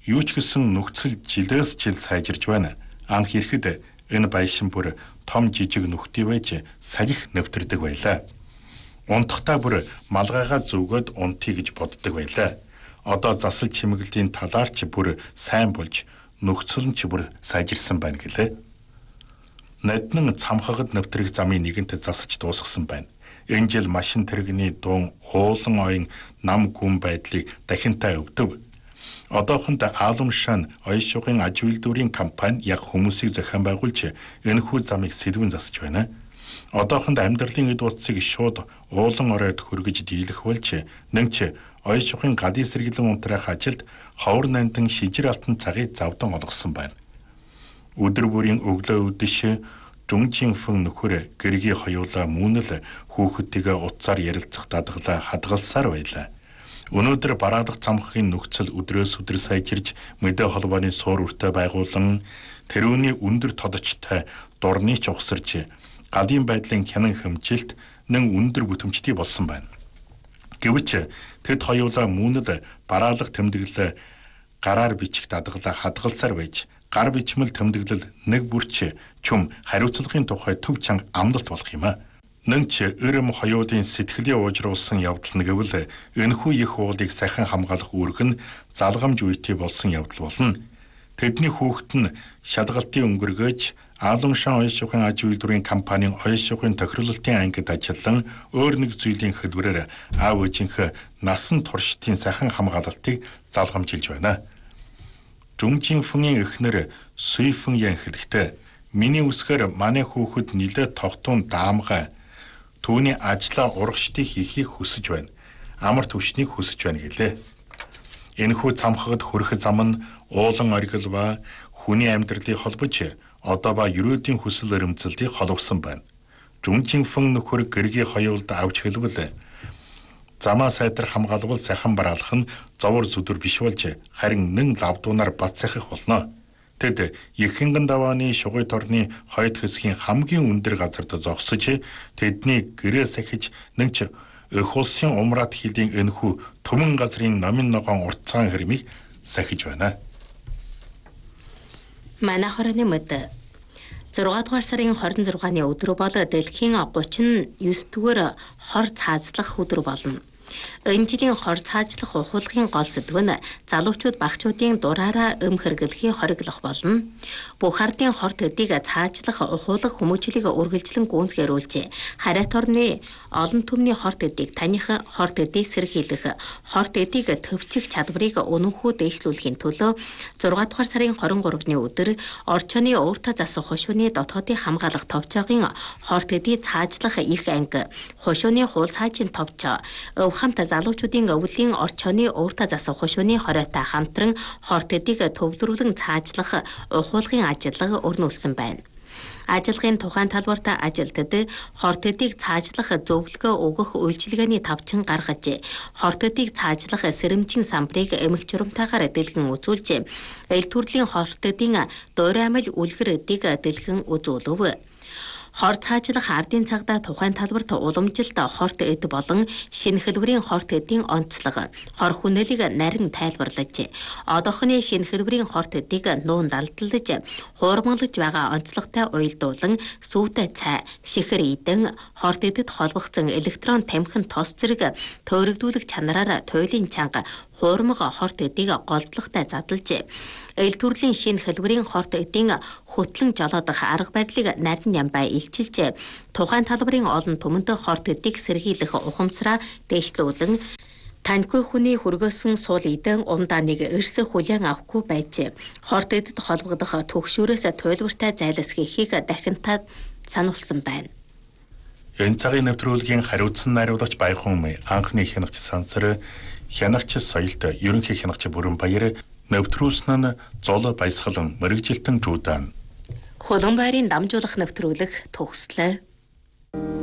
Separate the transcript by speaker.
Speaker 1: юу ч гэсэн нөхцөл жилээс жил сайжирж байна. Анх ирэхэд энэ байшин бүр том жижиг нүхтэй байж салхи нэвтэрдэг байлаа. Унтахтаа бүр малгайгаа зүгөөд унтъя гэж боддог байлаа. Одоо засал чимэглэлийн талаар ч бүр сайн болж нөхцөл нь ч бүр сайжирсан байна гэлээ. Наднан цамхагад нэвтрэх замын нэгэнт засаж дуусгасан байна. Энэ жил машин тэрэгний дуун уулан оён нам гүн байдлыг дахинтай өвдөв. Одоохонд Аалмшан оён шугын аж үйлдвэрийн компани яг хүмүүсийг зохион байгуулж энэхүү замыг сэлбэн засаж байна. Одоохонд амьдралын эд утсыг шууд уулан оройд хөргөж дийлэх болж нэгч оён шугын гадын сэргэлэн унтраах ажилд ховор нандин шижир алтан цагийг завдан олгосон байна. Өдөр бүрийн өглөө өдөш Жунжинфэн нөхөр гэргий хоёулаа мөнөл хүүхэдтэйгээ утсаар ярилцах дадгалаа хадгалсаар байлаа. Өнөөдөр бараадах цамхгийн нөхцөл өдрөөс өдөр сайжирж мэдээ холбооны суур үртэй байгуулан тэрүүний өндөр тодочтой дурны ч ухсарч галын байдлын хянан хэмжилт нэн өндөр бүтэмжтэй болсон байна. Гэвч тэд хоёулаа мөнөл бараалах тэмдэглэл гараар бичих дадгалаа хадгалсаар байж гар бичмэл тэмдэглэл нэг бүрч чүм хариуцлагын тухай төв чанга амлалт болох юм а. Нэнч өрөм хоёулын сэтгэлийн уужруулсан явдал нь гэвэл энэхүү их уулыг сахин хамгаалах үүрэг нь залгамж үйтэй болсон явдал болно. Тэдний хүүхэд нь шалгалтын өнгөргөөж Аалмшан оён шугын аж үйлдвэрийн компанийн оён шугын тохируулалтын ангид ажиллан өөр нэг зүйлийн хэлбэрээр аав ээжийнх насан туршдын сахин хамгаалалтыг залгамжилж байна. Жунжинфэнгийн эхнэр Суйфэн ян хэлэхдээ миний үсгээр манай хүүхэд нилээ тогтун даамгай түүний ажлаа урагшдыг хийхийг хүсэж байна. Амар төвшнийг хүсэж байна гэлээ. Энэхүү цамхагад хүрэх зам нь уулан оргил ба хүний амьдралыг холбож одоо ба ерөөдийн хүсэл эрмэлзлийг холбосон байна. Жунжинфэн нөхөр гэргий хоёулд авч хэлбэл замаа сайдар хамгаалбал сайхан бараалах нь зовор зүдүр биш болж харин нэн лавдуунаар бат сахих болно. Тэд Ихэнхэн давааны шугуй торны хойд хэсгийн хамгийн өндөр газарт зогсож тэдний гэрээ сахиж нэнч өх улсын умраад хилийн энэхүү төмөн газрын номын ногоон урт цагаан хэрмийг сахиж байна.
Speaker 2: Манай хорооны мэд 6 дугаар сарын 26-ны өдөр бол дэлхийн 39-р хор цаазлах өдөр болно. Энэ жилийн хор цаажлах ухуулгын гол сэдв нь залуучууд багчуудын дураараа хэрглэхийг хориглох болно. Бүх ардын хор төдийг цаажлах ухуулга хүмүүжлийг үргэлжлэн гүйцэтгүүлж, харайт орны олон түмний хор төдийг таних, хор төдийг сэргийлэх, хор төдийг төвчих чадварыг өнөнхөө дээшлүүлэхийн төлөө 6 дугаар сарын 23-ны өдөр орчооны өөртөө засах хошууны дотоодын хамгаалах товчоогийн хор төдийг цаажлах их анги, хошууны хуул цаажийн товчоо хамт залуучуудын өвлийн орчооны өөртөө засах хошууны хоройтой хамтран хор төдийг төвлөрүүлэн цаажлах ухуулгын ажиллага өрнүүлсэн байна. Ажиллагын тухайн талбарт ажилтнууд хор төдийг цаажлах зөвлөгөө өгөх үйлчилгээний тавчин гаргаж, хор төдийг цаажлах сэрэмжийн самбарыг эмх журамтайгаар дэлгэн үзүүлж, эл төрлийн хор төдийн дуурай амил үлгэр эдийг дэлгэн үзүүлв. Хор цаажлах ардын цагдаа тухайн талбарт уламжилт хорт эд болон шинэ хэлбэрийн хорт эдийн онцлог, хор хүнэлийг нарийн тайлбарлаж, одоохны шинэ хэлбэрийн хорт эдийг нуун далдлаж, хуурмалж байгаа онцлогтой уялдуулан сүйтэй цай, шихэр идэн, хорт эдэд холбогдсон электрон тамхин тос зэрэг төөрөгдүүлэх чанараар туйлын чанга хуурмаг хорт эдийг голдлоготой задлаж, эл төрлийн шинэ хэлбэрийн хорт эдийн хөтлөн жолоодох арга барилыг нарийн ямбай илчилж, тухайн талбарын олон түмэнд хорт эдийг сэргийлэх ухамсараа дээшлүүлэн, таньгүй хүний хөргөөсөн суул идэн умдааныг эрсэх хүлээн авахгүй байж, хорт эдэд холбогдох төгшөөрөөс туйлбартай зайлс хийхийг дахинтад сануулсан байна.
Speaker 1: Энэ цагийн нэвтрүүлгийн хариуцсан найруулагч Баяхан анхны хянагч Сансар, хянагч Соёлт, ерөнхий хянагч Бүрэнбаяр, нэвтрүүлсэн нь Зол Баясгалан, мэрэгжилтэн Жуудан.
Speaker 2: Хулган байрын дамжуулах нэвтрүүлэг төгслөө.